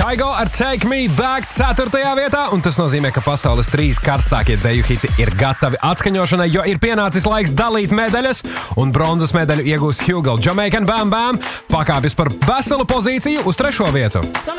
Kygo ar Take Me Back 4. vietā, un tas nozīmē, ka pasaules 3 karstākie deju hiti ir gatavi atskaņošanai, jo ir pienācis laiks dalīt medaļas, un bronzas medaļu iegūs Hugo. Jamaican Bam Bam pakāpjas par veselu pozīciju uz 3. vietu.